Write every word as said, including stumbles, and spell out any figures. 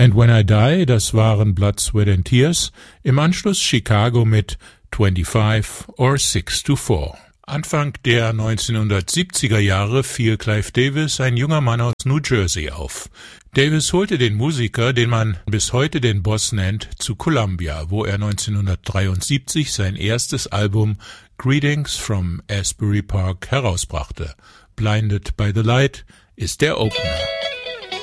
And When I Die, das waren Blood, Sweat and Tears, im Anschluss Chicago mit twenty-five or six to four. Anfang der neunzehnhundertsiebziger Jahre fiel Clive Davis, ein junger Mann aus New Jersey, auf. Davis holte den Musiker, den man bis heute den Boss nennt, zu Columbia, wo er neunzehnhundertdreiundsiebzig sein erstes Album Greetings from Asbury Park herausbrachte. Blinded by the Light ist der Opener.